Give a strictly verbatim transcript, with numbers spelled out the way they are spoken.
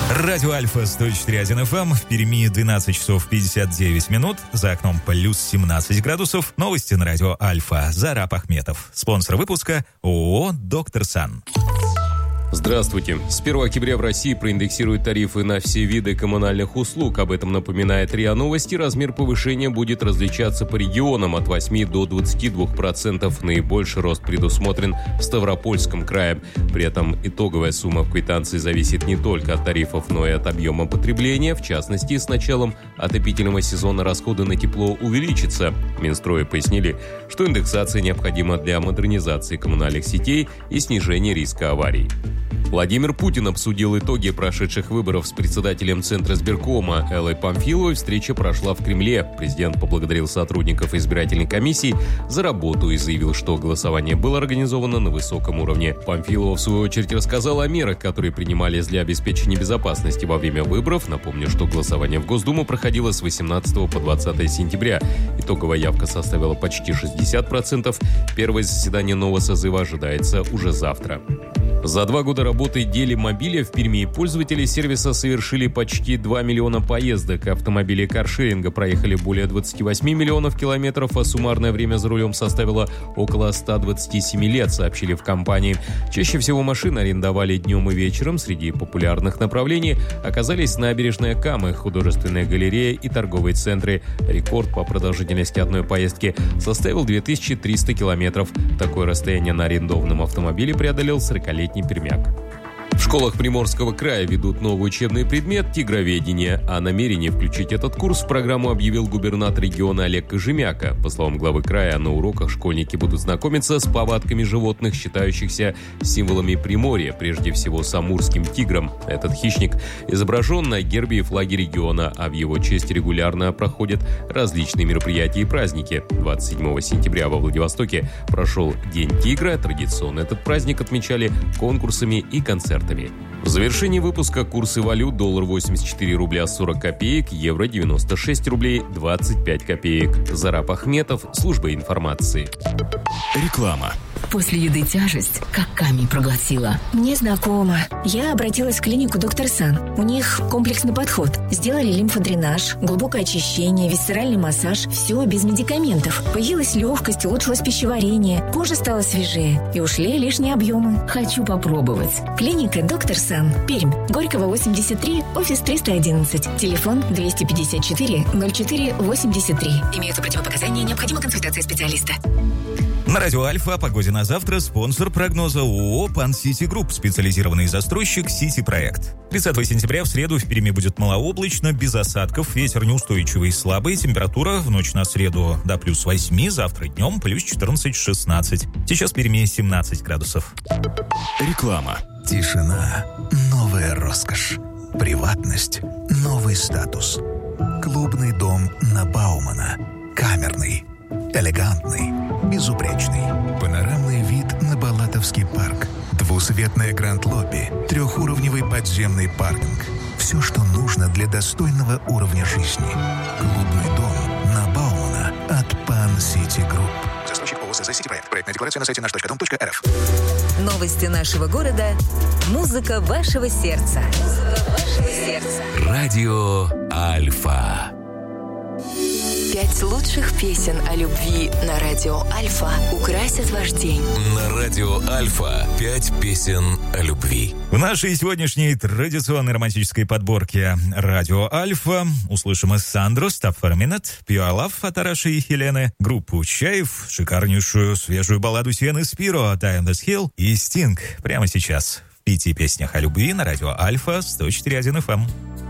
Радио Альфа сто четыре один эф эм. В Перми двенадцать часов пятьдесят девять минут. За окном плюс семнадцать градусов. Новости на Радио Альфа. Зараб Ахметов. Спонсор выпуска ООО «Доктор Сан». Здравствуйте. С первого октября в России проиндексируют тарифы на все виды коммунальных услуг. Об этом напоминает РИА Новости. Размер повышения будет различаться по регионам от восьми до двадцати двух процентов. Наибольший рост предусмотрен в Ставропольском крае. При этом итоговая сумма в квитанции зависит не только от тарифов, но и от объема потребления. В частности, с началом отопительного сезона расходы на тепло увеличатся. Минстрое пояснили, что индексация необходима для модернизации коммунальных сетей и снижения риска аварий. Владимир Путин обсудил итоги прошедших выборов с председателем Центра избиркома Эллой Памфиловой. Встреча прошла в Кремле. Президент поблагодарил сотрудников избирательной комиссии за работу и заявил, что голосование было организовано на высоком уровне. Памфилова, в свою очередь, рассказала о мерах, которые принимались для обеспечения безопасности во время выборов. Напомню, что голосование в Госдуму проходило с восемнадцатого по двадцатое сентября. Итоговая явка составила почти шестьдесят процентов. Первое заседание нового созыва ожидается уже завтра. За два года работы Делимобиля в Перми пользователи сервиса совершили почти два миллиона поездок. Автомобили каршеринга проехали более двадцати восьми миллионов километров, а суммарное время за рулем составило около ста двадцати семи лет, сообщили в компании. Чаще всего машины арендовали днем и вечером. Среди популярных направлений оказались набережная Камы, художественная галерея и торговые центры. Рекорд по продолжительности одной поездки составил две тысячи триста километров. Такое расстояние на арендованном автомобиле преодолел сорокалетний пермяк. В школах Приморского края ведут новый учебный предмет «Тигроведение». О намерении включить этот курс в программу объявил губернатор региона Олег Кожемяка. По словам главы края, на уроках школьники будут знакомиться с повадками животных, считающихся символами Приморья, прежде всего с амурским тигром. Этот хищник изображен на гербе и флаге региона, а в его честь регулярно проходят различные мероприятия и праздники. двадцать седьмого сентября во Владивостоке прошел День тигра. Традиционно этот праздник отмечали конкурсами и концертами. В завершении выпуска курсы валют: доллар восемьдесят четыре рубля сорок копеек, евро девяносто шесть рублей двадцать пять копеек. Зараб Ахметов, служба информации. Реклама. После еды тяжесть, как камень проглотила. Мне знакомо. Я обратилась в клинику «Доктор Сан». У них комплексный подход. Сделали лимфодренаж, глубокое очищение, висцеральный массаж. Все без медикаментов. Появилась легкость, улучшилось пищеварение. Кожа стала свежее. И ушли лишние объемы. Хочу попробовать. Клиника «Доктор Сан». Пермь. Горького, восемьдесят три, офис триста одиннадцать. Телефон двести пятьдесят четыре ноль четыре восемьдесят три. Имеются противопоказания, необходима консультация специалиста. На Радио Альфа о погоде на завтра спонсор прогноза ООО «Пан Сити Групп», специализированный застройщик «Сити Проект». тридцатого сентября в среду в Перми будет малооблачно, без осадков, ветер неустойчивый, слабый, температура в ночь на среду до плюс восьми, завтра днем плюс четырнадцать-шестнадцать. Сейчас в Перми семнадцать градусов. Реклама. Тишина – новая роскошь. Приватность – новый статус. Клубный дом на Баумана. Камерный, элегантный, безупречный. Панорамный вид на Балатовский парк. Двусветное гранд-лобби. Трехуровневый подземный паркинг. Все, что нужно для достойного уровня жизни. Клубный дом на Баумана от Пан Сити Групп. Застройщик ООО «СЗ Сити Проект». Проектная декларация на сайте наш точка дом точка эр эф. Новости нашего города. Музыка вашего сердца. Музыка вашего сердца. Радио Альфа. Пять лучших песен о любви на Радио Альфа украсят ваш день. На Радио Альфа пять песен о любви. В нашей сегодняшней традиционной романтической подборке Радио Альфа услышим из Сандро «Stop for a Minute», «Pure Love» от Араши и Хелены, группу Чаев, шикарнейшую свежую балладу Сиены Спиро «Time This Hill» и Стинг прямо сейчас в пяти песнях о любви на Радио Альфа сто четыре один эф эм.